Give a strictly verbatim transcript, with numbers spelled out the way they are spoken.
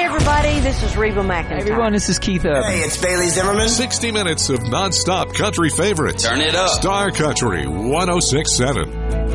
everybody, this is Reba McEntire. Hey, everyone, this is Keith Urban. Hey, it's Bailey Zimmerman. sixty minutes of non-stop country favorites. Turn it up. Star Country one oh six point seven.